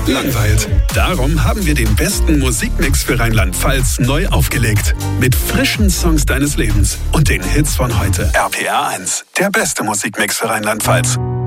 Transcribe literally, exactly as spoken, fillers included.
langweilt. Darum haben wir den besten Musikmix für Rheinland-Pfalz neu aufgelegt. Mit frischen Songs deines Lebens und den Hits von heute. R P R eins, der beste Musikmix für Rheinland-Pfalz.